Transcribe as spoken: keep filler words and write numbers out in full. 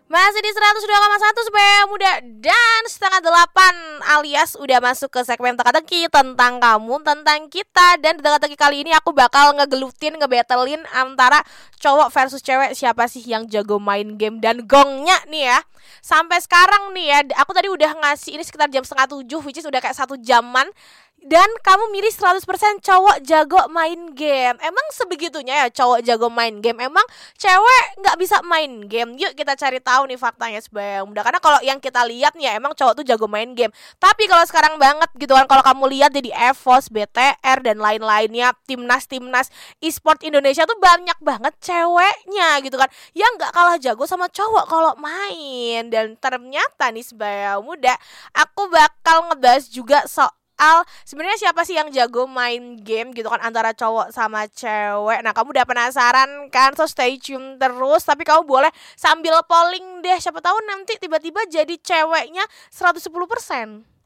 Masih di seratus dua koma satu Supaya Muda dan setengah delapan, alias udah masuk ke segmen teka-teki tentang kamu, tentang kita. Dan di teka-teki kali ini aku bakal ngegelutin, ngebetelin antara cowok versus cewek. Siapa sih yang jago main game? Dan gongnya nih ya, sampai sekarang nih ya, aku tadi udah ngasih ini sekitar jam setengah tujuh, which is udah kayak satu jaman. Dan kamu milih seratus persen cowok jago main game. Emang sebegitunya ya cowok jago main game? Emang cewek gak bisa main game? Yuk kita cari tahu nih faktanya Supaya Muda. Karena kalau yang kita lihat nih ya, emang cowok tuh jago main game. Tapi kalau sekarang banget gitu kan, kalau kamu lihat di EVOS, B T R dan lain-lainnya, timnas-timnas e-sport Indonesia tuh banyak banget ceweknya gitu kan, yang gak kalah jago sama cowok kalau main. Dan ternyata nih Supaya Muda, aku bakal ngebahas juga soal Al, sebenarnya siapa sih yang jago main game gitu kan antara cowok sama cewek. Nah kamu udah penasaran kan, so stay tune terus. Tapi kamu boleh sambil polling deh, siapa tahu nanti tiba-tiba jadi ceweknya seratus sepuluh persen.